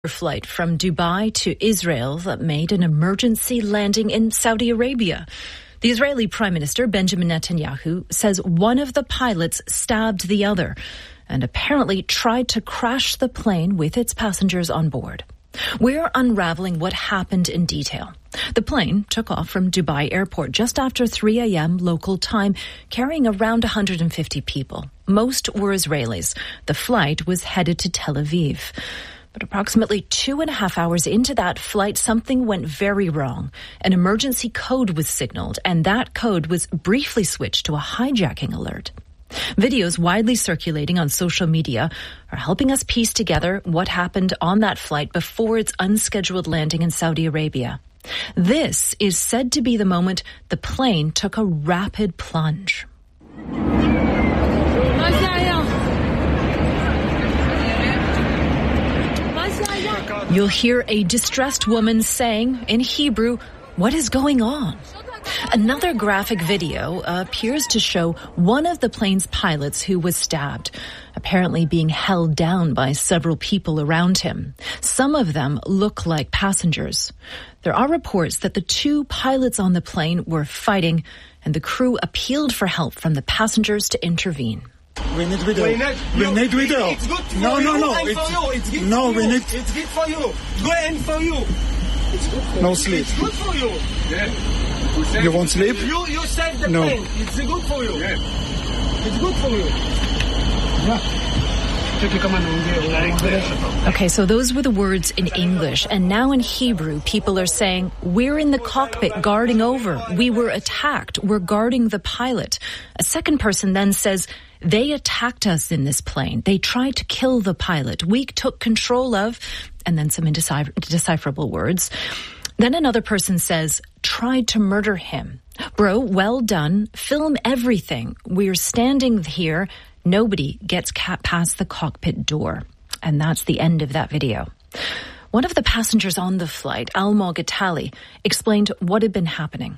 flight from Dubai to Israel that made an emergency landing in Saudi Arabia. The Israeli Prime Minister Benjamin Netanyahu says one of the pilots stabbed the other and apparently tried to crash the plane with its passengers on board. We're unraveling what happened in detail. The plane took off from Dubai Airport just after 3 a.m. local time, carrying around 150 people. Most were Israelis. The flight was headed to Tel Aviv. But approximately 2.5 hours into that flight, something went very wrong. An emergency code was signaled, and that code was briefly switched to a hijacking alert. Videos widely circulating on social media are helping us piece together what happened on that flight before its unscheduled landing in Saudi Arabia. This is said to be the moment the plane took a rapid plunge. You'll hear a distressed woman saying in Hebrew, "What is going on?" Another graphic video appears to show one of the plane's pilots who was stabbed, apparently being held down by several people around him. Some of them look like passengers. There are reports that the two pilots on the plane were fighting, and the crew appealed for help from the passengers to intervene. We need video. We need video. It's good for no, you. No, no, It's for you. It's good no, for we you. need. It's good for you. Go and for you. It's good for No you. sleep. It's good for you. Yeah. You won't sleep? You said the No. plane. It's good for you. Yeah. It's good for you. Yeah. Okay, so those were the words in English, and now in Hebrew, people are saying, "We're in the cockpit guarding over. We were attacked. We're guarding the pilot." A second person then says, "They attacked us in this plane. They tried to kill the pilot. We took control of," and then some indecipherable words. Then another person says, "Tried to murder him." Bro, well done. Film everything. We're standing here. Nobody gets past the cockpit door. And that's the end of that video. One of the passengers on the flight, Almog Atali, explained what had been happening.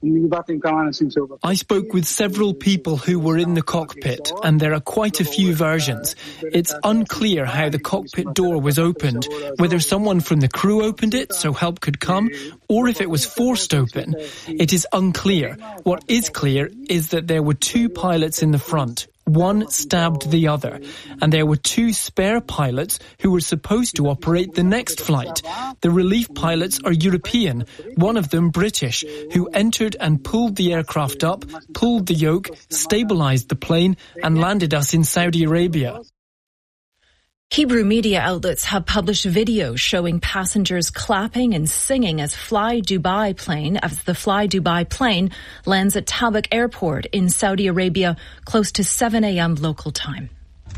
I spoke with several people who were in the cockpit, and there are quite a few versions. It's unclear how the cockpit door was opened, whether someone from the crew opened it so help could come, or if it was forced open. It is unclear. What is clear is that there were two pilots in the front. One stabbed the other, and there were two spare pilots who were supposed to operate the next flight. The relief pilots are European, one of them British, who entered and pulled the aircraft up, pulled the yoke, stabilized the plane, and landed us in Saudi Arabia. Hebrew media outlets have published videos showing passengers clapping and singing as the Fly Dubai plane lands at Tabuk Airport in Saudi Arabia close to 7 a.m. local time.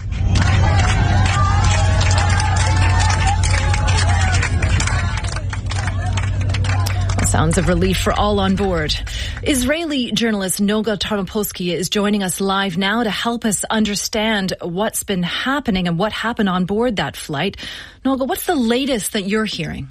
Sounds of relief for all on board. Israeli journalist Noga Tarnopolsky is joining us live now to help us understand what's been happening and what happened on board that flight. Noga, what's the latest that you're hearing?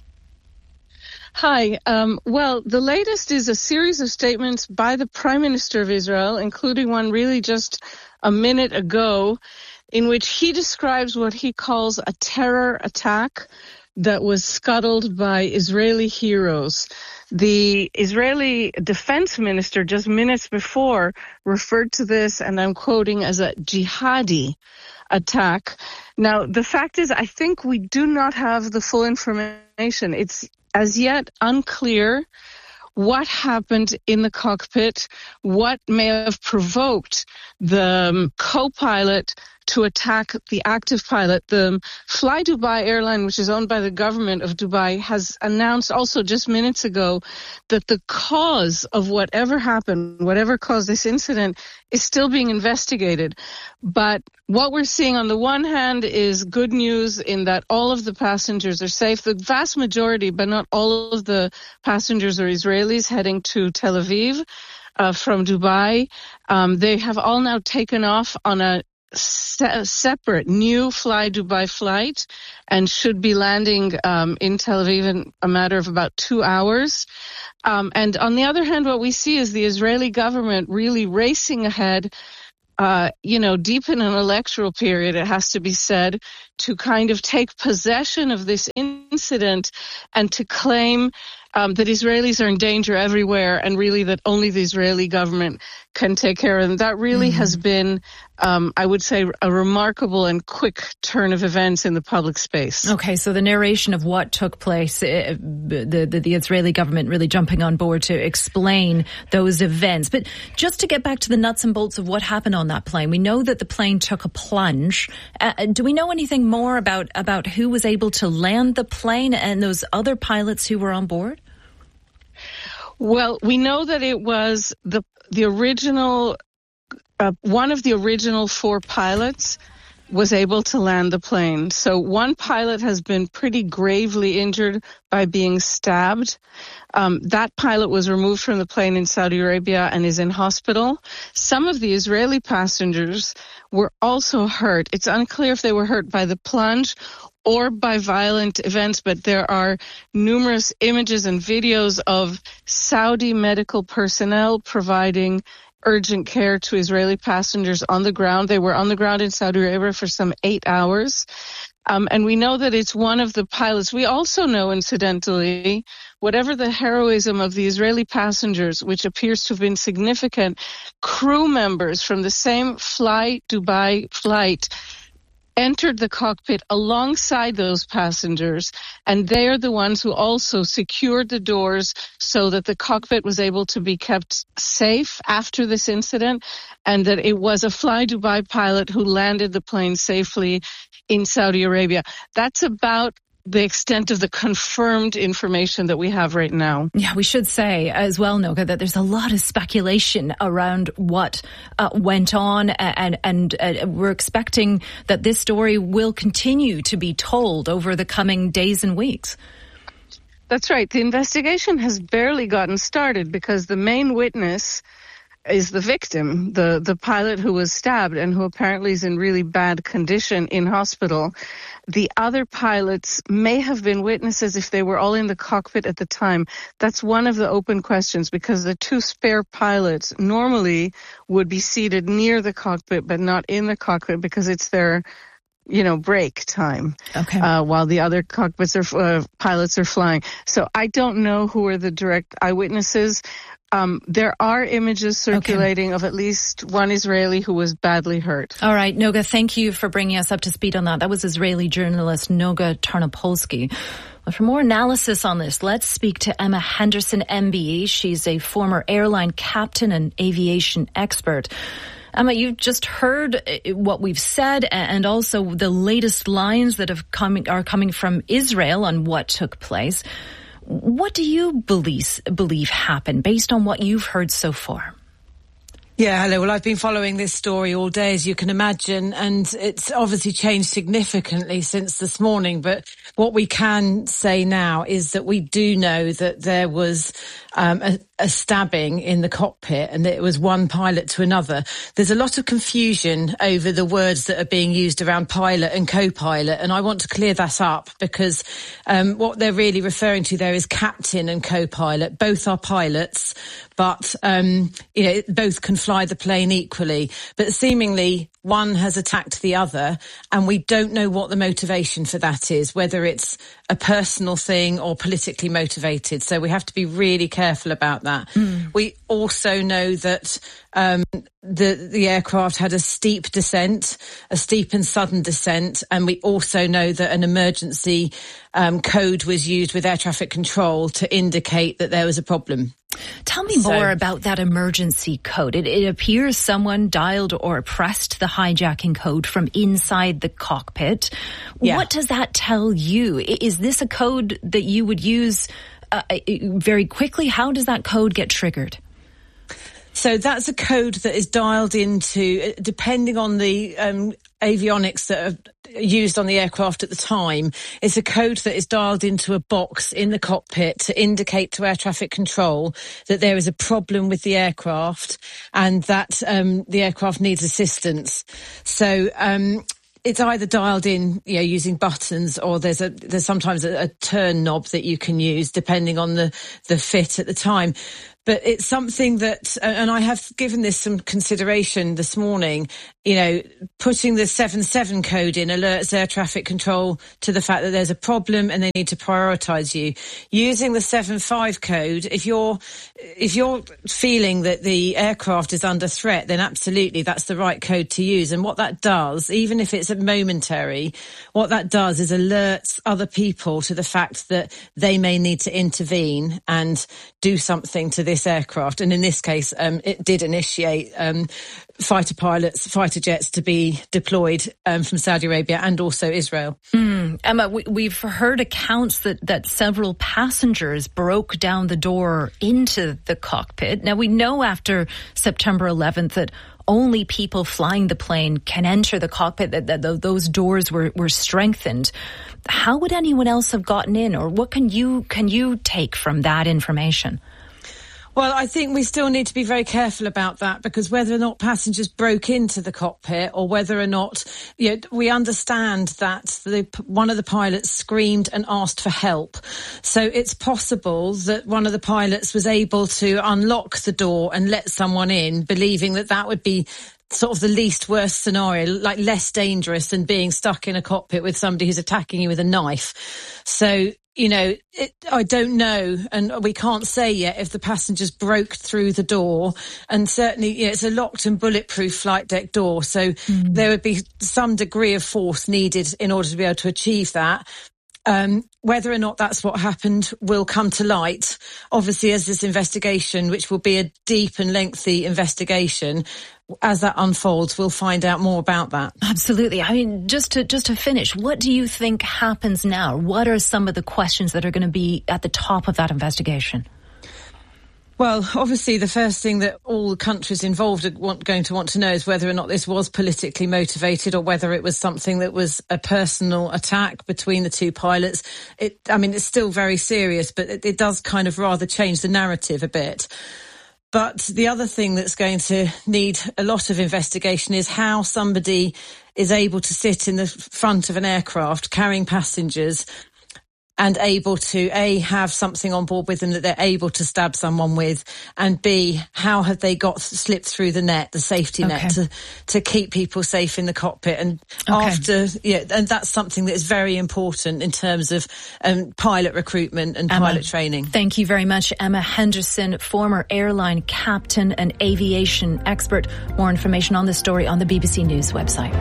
Hi. Well, the latest is a series of statements by the Prime Minister of Israel, including one really just a minute ago, in which he describes what he calls a terror attack that was scuttled by Israeli heroes. The Israeli defense minister just minutes before referred to this, and I'm quoting, as a jihadi attack. Now, the fact is, I think we do not have the full information. It's as yet unclear what happened in the cockpit, what may have provoked the co-pilot to attack the active pilot. The Fly Dubai airline, which is owned by the government of Dubai, has announced also just minutes ago that the cause of whatever happened, whatever caused this incident, is still being investigated. But what we're seeing on the one hand is good news in that all of the passengers are safe. The vast majority, but not all of the passengers, are Israelis heading to Tel Aviv from Dubai. They have all now taken off on a separate new Fly Dubai flight and should be landing in Tel Aviv in a matter of about 2 hours. And on the other hand, what we see is the Israeli government really racing ahead deep in an electoral period, it has to be said, to kind of take possession of this incident and to claim that Israelis are in danger everywhere and really that only the Israeli government can take care of them. That really has been, I would say, a remarkable and quick turn of events in the public space. Okay, so the narration of what took place, the Israeli government really jumping on board to explain those events. But just to get back to the nuts and bolts of what happened on that plane, we know that the plane took a plunge. Do we know anything more about who was able to land the plane and those other pilots who were on board? Well, we know that it was the original, one of the original 4 pilots was able to land the plane. So one pilot has been pretty gravely injured by being stabbed. That pilot was removed from the plane in Saudi Arabia and is in hospital. Some of the Israeli passengers were also hurt. It's unclear if they were hurt by the plunge or by violent events, but there are numerous images and videos of Saudi medical personnel providing urgent care to Israeli passengers on the ground. They were on the ground in Saudi Arabia for some 8 hours. And we know that it's one of the pilots. We also know, incidentally, whatever the heroism of the Israeli passengers, which appears to have been significant, crew members from the same Fly Dubai flight entered the cockpit alongside those passengers, and they are the ones who also secured the doors so that the cockpit was able to be kept safe after this incident, and that it was a Fly Dubai pilot who landed the plane safely in Saudi Arabia. That's about the extent of the confirmed information that we have right now. Yeah, we should say as well, Noga, that there's a lot of speculation around what went on, and we're expecting that this story will continue to be told over the coming days and weeks. That's right. The investigation has barely gotten started because the main witness is the victim, the pilot who was stabbed and who apparently is in really bad condition in hospital. The other pilots may have been witnesses if they were all in the cockpit at the time. That's one of the open questions, because the 2 spare pilots normally would be seated near the cockpit but not in the cockpit because it's their break time. Okay. While the other cockpits pilots are flying. So I don't know who are the direct eyewitnesses. There are images circulating of at least one Israeli who was badly hurt. All right, Noga, thank you for bringing us up to speed on that. That was Israeli journalist Noga Tarnopolsky. Well, for more analysis on this, let's speak to Emma Henderson, MBE. She's a former airline captain and aviation expert. Emma, you've just heard what we've said and also the latest lines that are coming from Israel on what took place. What do you believe happened based on what you've heard so far? Yeah, hello. Well, I've been following this story all day, as you can imagine, and it's obviously changed significantly since this morning. But what we can say now is that we do know that there was a stabbing in the cockpit and that it was one pilot to another. There's a lot of confusion over the words that are being used around pilot and co-pilot, and I want to clear that up because what they're really referring to there is captain and co-pilot. Both are pilots, but both can fly the plane equally. But seemingly one has attacked the other, and we don't know what the motivation for that is, whether it's a personal thing or politically motivated. So we have to be really careful about that. We also know that the aircraft had a steep and sudden descent, and we also know that an emergency code was used with air traffic control to indicate that there was a problem. Tell me more about that emergency code. It appears someone dialed or pressed the hijacking code from inside the cockpit. Yeah. What does that tell you? Is this a code that you would use very quickly? How does that code get triggered? So that's a code that is dialed into, depending on the avionics that are used on the aircraft at the time. It's a code that is dialed into a box in the cockpit to indicate to air traffic control that there is a problem with the aircraft and that the aircraft needs assistance. So it's either dialed in, using buttons, or there's sometimes a turn knob that you can use depending on the fit at the time. But it's something that, and I have given this some consideration this morning, putting the 7.7 code in alerts air traffic control to the fact that there's a problem and they need to prioritise you. Using the 7.5 code, if you're feeling that the aircraft is under threat, then absolutely that's the right code to use. And what that does, even if it's momentary, what that does is alerts other people to the fact that they may need to intervene and do something to this aircraft. And in this case, it did initiate fighter jets to be deployed from Saudi Arabia and also Israel. Emma, we've heard accounts that several passengers broke down the door into the cockpit. Now, we know after September 11th that only people flying the plane can enter the cockpit, that those doors were strengthened. How would anyone else have gotten in, or what can you take from that information? Well, I think we still need to be very careful about that, because whether or not passengers broke into the cockpit or whether or not, we understand that one of the pilots screamed and asked for help. So it's possible that one of the pilots was able to unlock the door and let someone in, believing that would be sort of the least worst scenario, like less dangerous than being stuck in a cockpit with somebody who's attacking you with a knife. So, I don't know, and we can't say yet if the passengers broke through the door. And certainly, it's a locked and bulletproof flight deck door, so there would be some degree of force needed in order to be able to achieve that. Whether or not that's what happened will come to light, obviously, as this investigation, which will be a deep and lengthy investigation, as that unfolds, we'll find out more about that. Absolutely. I mean, just to finish, what do you think happens now? What are some of the questions that are going to be at the top of that investigation? Well, obviously, the first thing that all the countries involved are going to want to know is whether or not this was politically motivated, or whether it was something that was a personal attack between the two pilots. It's still very serious, but it does kind of rather change the narrative a bit. But the other thing that's going to need a lot of investigation is how somebody is able to sit in the front of an aircraft carrying passengers and able to, A, have something on board with them that they're able to stab someone with, and B, how have they slipped through the net, the safety net, to keep people safe in the cockpit. And and that's something that is very important in terms of pilot recruitment and pilot training. Thank you very much, Emma Henderson, former airline captain and aviation expert. More information on this story on the BBC News website.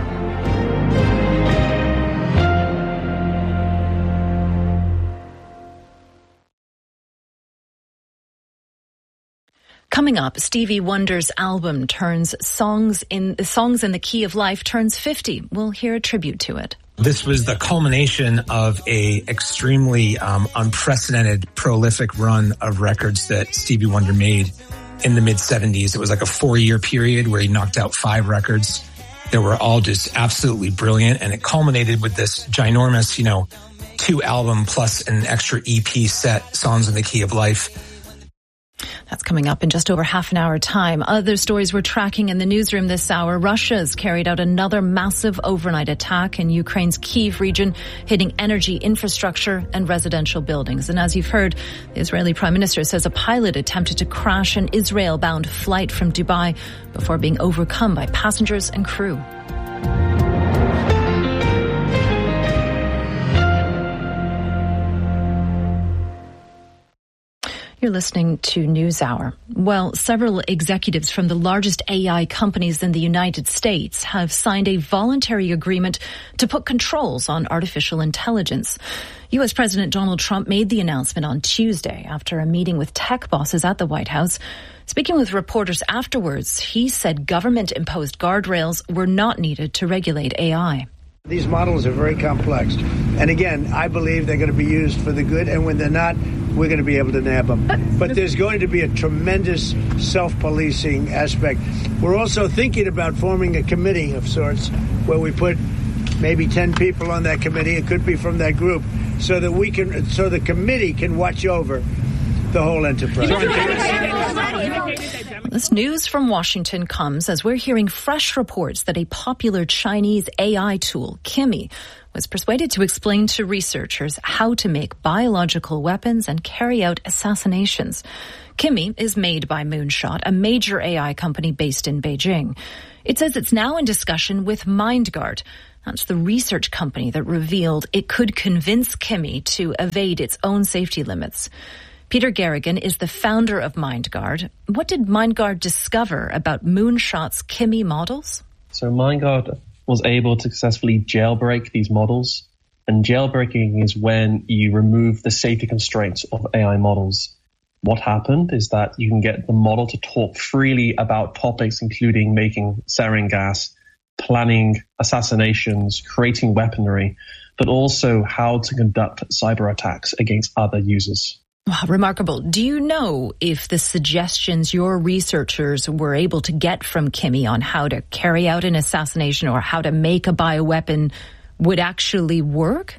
Coming up, Stevie Wonder's album Songs in the Key of Life turns 50. We'll hear a tribute to it. This was the culmination of a extremely unprecedented, prolific run of records that Stevie Wonder made in the mid-70s. It was like a 4-year period where he knocked out 5 records that were all just absolutely brilliant. And it culminated with this ginormous, 2-album plus an extra EP set, Songs in the Key of Life. That's coming up in just over half an hour time. Other stories we're tracking in the newsroom this hour. Russia's carried out another massive overnight attack in Ukraine's Kyiv region, hitting energy infrastructure and residential buildings. And as you've heard, the Israeli Prime Minister says a pilot attempted to crash an Israel-bound flight from Dubai before being overcome by passengers and crew. You're listening to NewsHour. Well, several executives from the largest AI companies in the United States have signed a voluntary agreement to put controls on artificial intelligence. U.S. President Donald Trump made the announcement on Tuesday after a meeting with tech bosses at the White House. Speaking with reporters afterwards, he said government-imposed guardrails were not needed to regulate AI. These models are very complex. And again, I believe they're going to be used for the good. And when they're not, we're going to be able to nab them. But there's going to be a tremendous self-policing aspect. We're also thinking about forming a committee of sorts where we put maybe 10 people on that committee. It could be from that group so that the committee can watch over the whole enterprise. This news from Washington comes as we're hearing fresh reports that a popular Chinese AI tool, Kimi, was persuaded to explain to researchers how to make biological weapons and carry out assassinations. Kimi is made by Moonshot, a major AI company based in Beijing. It says it's now in discussion with MindGuard. That's the research company that revealed it could convince Kimi to evade its own safety limits. Peter Garrigan is the founder of MindGuard. What did MindGuard discover about Moonshot's Kimi models? So MindGuard was able to successfully jailbreak these models. And jailbreaking is when you remove the safety constraints of AI models. What happened is that you can get the model to talk freely about topics including making sarin gas, planning assassinations, creating weaponry, but also how to conduct cyber attacks against other users. Wow, remarkable. Do you know if the suggestions your researchers were able to get from Kimi on how to carry out an assassination or how to make a bioweapon would actually work?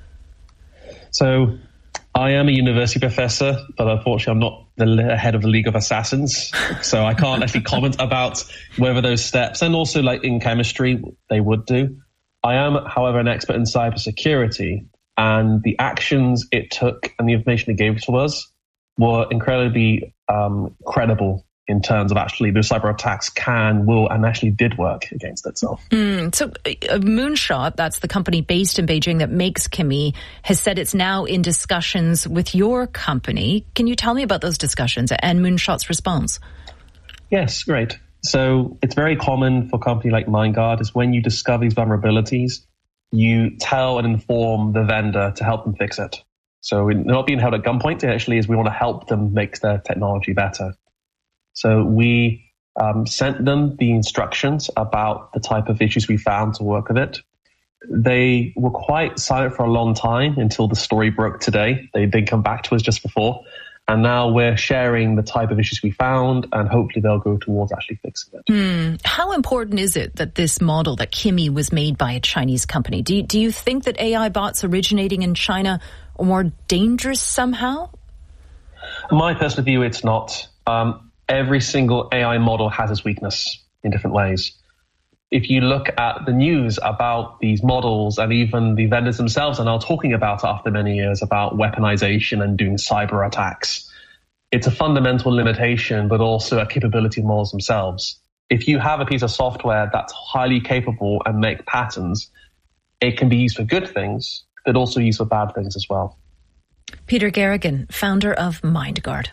So I am a university professor, but unfortunately I'm not the head of the League of Assassins. So I can't actually comment about whether those steps, and also like in chemistry, they would do. I am, however, an expert in cybersecurity. And the actions it took and the information it gave to us were incredibly credible in terms of actually those cyber attacks will, and actually did work against itself. So Moonshot, that's the company based in Beijing that makes Kimi, has said it's now in discussions with your company. Can you tell me about those discussions and Moonshot's response? Yes, great. So it's very common for a company like MindGuard is when you discover these vulnerabilities, you tell and inform the vendor to help them fix it. So we're not being held at gunpoint. It actually is we want to help them make their technology better. So we sent them the instructions about the type of issues we found to work with it. They were quite silent for a long time until the story broke today. They did come back to us just before. And now we're sharing the type of issues we found, and hopefully they'll go towards actually fixing it. How important is it that this model, that Kimi, was made by a Chinese company? Do you think that AI bots originating in China are more dangerous somehow? My personal view, it's not. Every single AI model has its weakness in different ways. If you look at the news about these models, and even the vendors themselves are now talking about it after many years about weaponization and doing cyber attacks, it's a fundamental limitation, but also a capability of models themselves. If you have a piece of software that's highly capable and make patterns, it can be used for good things, but also used for bad things as well. Peter Garrigan, founder of MindGuard.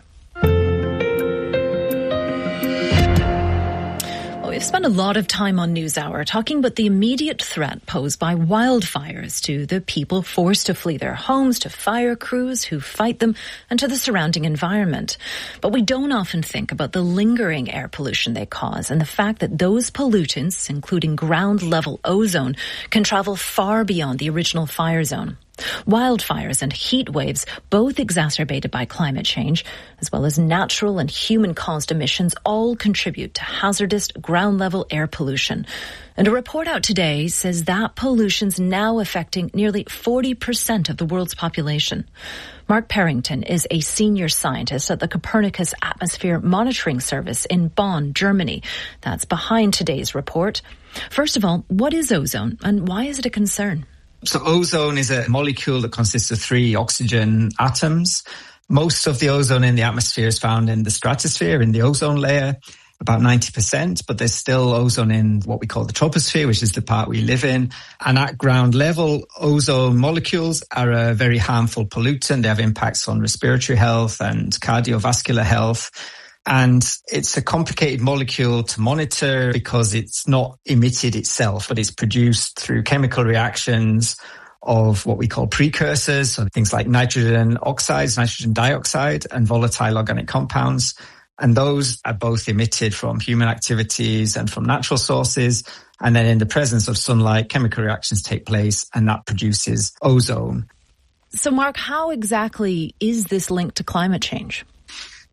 We've spent a lot of time on NewsHour talking about the immediate threat posed by wildfires to the people forced to flee their homes, to fire crews who fight them, and to the surrounding environment. But we don't often think about the lingering air pollution they cause and the fact that those pollutants, including ground-level ozone, can travel far beyond the original fire zone. Wildfires and heat waves, both exacerbated by climate change, as well as natural and human-caused emissions, all contribute to hazardous ground-level air pollution. And a report out today says that pollution's now affecting nearly 40% of the world's population. Mark Parrington is a senior scientist at the Copernicus Atmosphere Monitoring Service in Bonn, Germany. That's behind today's report. First of all, what is ozone and why is it a concern? So ozone is a molecule that consists of 3 oxygen atoms. Most of the ozone in the atmosphere is found in the stratosphere, in the ozone layer, about 90%, but there's still ozone in what we call the troposphere, which is the part we live in. And at ground level, ozone molecules are a very harmful pollutant. They have impacts on respiratory health and cardiovascular health. And it's a complicated molecule to monitor because it's not emitted itself, but it's produced through chemical reactions of what we call precursors, so things like nitrogen oxides, nitrogen dioxide, and volatile organic compounds. And those are both emitted from human activities and from natural sources. And then in the presence of sunlight, chemical reactions take place, and that produces ozone. So, Mark, how exactly is this linked to climate change?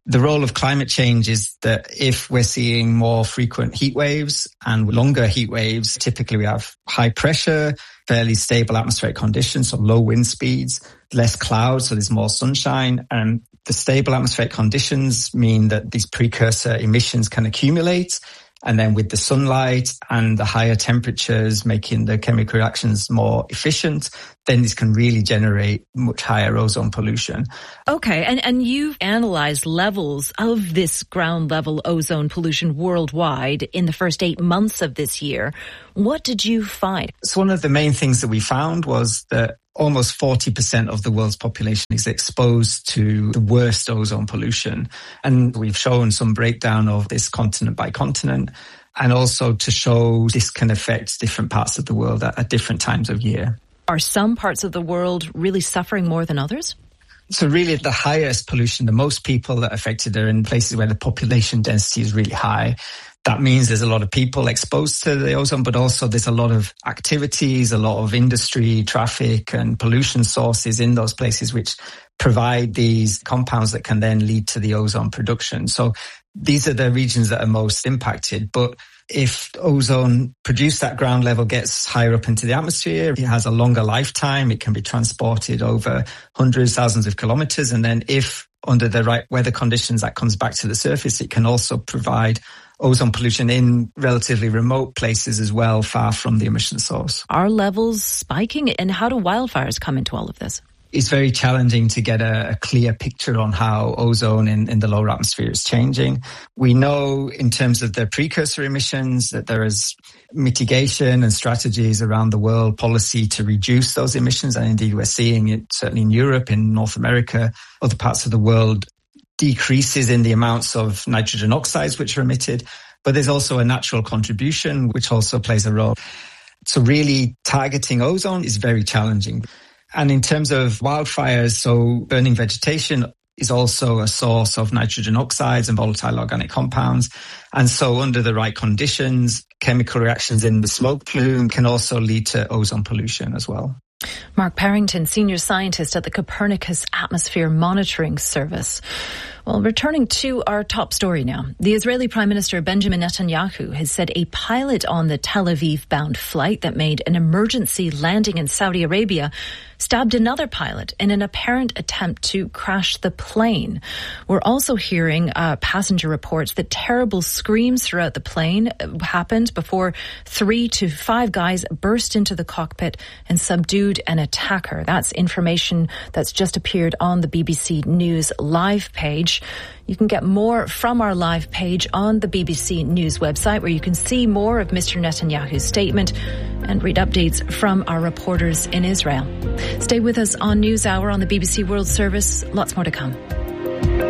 The role of climate change is that if we're seeing more frequent heat waves and longer heat waves, typically we have high pressure, fairly stable atmospheric conditions, so low wind speeds, less clouds, so there's more sunshine. And the stable atmospheric conditions mean that these precursor emissions can accumulate. And then with the sunlight and the higher temperatures making the chemical reactions more efficient, then this can really generate much higher ozone pollution. Okay, and you've analysed levels of this ground level ozone pollution worldwide in the first 8 months of this year. What did you find? So one of the main things that we found was that almost 40% of the world's population is exposed to the worst ozone pollution. And we've shown some breakdown of this continent by continent, and also to show this can affect different parts of the world at different times of year. Are some parts of the world really suffering more than others? So really the highest pollution, the most people that are affected are in places where the population density is really high. That means there's a lot of people exposed to the ozone, but also there's a lot of activities, a lot of industry, traffic and pollution sources in those places which provide these compounds that can then lead to the ozone production. So these are the regions that are most impacted. But if ozone produced at ground level gets higher up into the atmosphere, it has a longer lifetime. It can be transported over hundreds, thousands of kilometers. And then if under the right weather conditions that comes back to the surface, it can also provide ozone pollution in relatively remote places as well, far from the emission source. Are levels spiking, and how do wildfires come into all of this? It's very challenging to get a clear picture on how ozone in the lower atmosphere is changing. We know in terms of the precursor emissions that there is mitigation and strategies around the world, policy to reduce those emissions. And indeed, we're seeing it certainly in Europe, in North America, other parts of the world, decreases in the amounts of nitrogen oxides which are emitted. But there's also a natural contribution which also plays a role. So really targeting ozone is very challenging. And in terms of wildfires, so burning vegetation is also a source of nitrogen oxides and volatile organic compounds. And so under the right conditions, chemical reactions in the smoke plume can also lead to ozone pollution as well. Mark Parrington, Senior Scientist at the Copernicus Atmosphere Monitoring Service. Well, returning to our top story now. The Israeli Prime Minister Benjamin Netanyahu has said a pilot on the Tel Aviv-bound flight that made an emergency landing in Saudi Arabia stabbed another pilot in an apparent attempt to crash the plane. We're also hearing passenger reports that terrible screams throughout the plane happened before 3 to 5 guys burst into the cockpit and subdued an attacker. That's information that's just appeared on the BBC News live page. You can get more from our live page on the BBC News website, where you can see more of Mr. Netanyahu's statement and read updates from our reporters in Israel. Stay with us on NewsHour on the BBC World Service. Lots more to come.